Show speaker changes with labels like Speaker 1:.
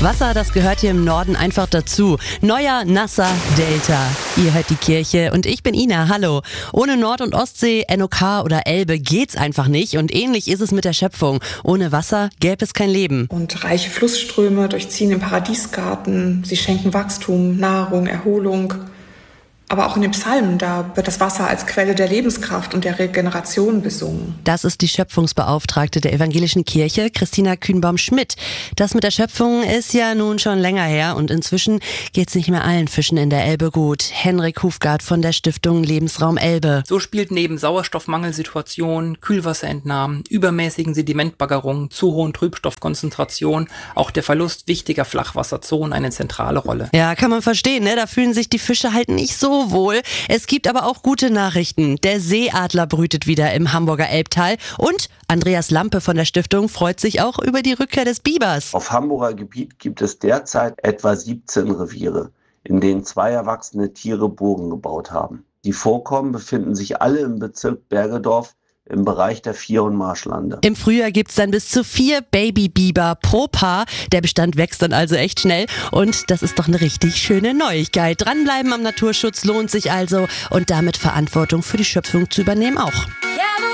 Speaker 1: Wasser, das gehört hier im Norden einfach dazu. Neuer, nasser Delta. Ihr hört die Kirche und ich bin Ina, hallo. Ohne Nord- und Ostsee, NOK oder Elbe geht's einfach nicht und ähnlich ist es mit der Schöpfung. Ohne Wasser gäbe es kein Leben.
Speaker 2: Und reiche Flussströme durchziehen den Paradiesgarten, sie schenken Wachstum, Nahrung, Erholung. Aber auch in den Psalmen, da wird das Wasser als Quelle der Lebenskraft und der Regeneration besungen.
Speaker 1: Das ist die Schöpfungsbeauftragte der Evangelischen Kirche, Christina Kühnbaum-Schmidt. Das mit der Schöpfung ist ja nun schon länger her und inzwischen geht's nicht mehr allen Fischen in der Elbe gut. Henrik Hufgaard von der Stiftung Lebensraum Elbe.
Speaker 3: So spielt neben Sauerstoffmangelsituationen, Kühlwasserentnahmen, übermäßigen Sedimentbaggerungen, zu hohen Trübstoffkonzentrationen auch der Verlust wichtiger Flachwasserzonen eine zentrale Rolle.
Speaker 1: Ja, kann man verstehen, ne? Da fühlen sich die Fische halt nicht so wohl. Es gibt aber auch gute Nachrichten. Der Seeadler brütet wieder im Hamburger Elbtal und Andreas Lampe von der Stiftung freut sich auch über die Rückkehr des Bibers.
Speaker 4: Auf Hamburger Gebiet gibt es derzeit etwa 17 Reviere, in denen 2 erwachsene Tiere Burgen gebaut haben. Die Vorkommen befinden sich alle im Bezirk Bergedorf im Bereich der Vier- und Marschlande.
Speaker 1: Im Frühjahr gibt's dann bis zu 4 Babybiber pro Paar. Der Bestand wächst dann also echt schnell und das ist doch eine richtig schöne Neuigkeit. Dranbleiben am Naturschutz lohnt sich also und damit Verantwortung für die Schöpfung zu übernehmen auch.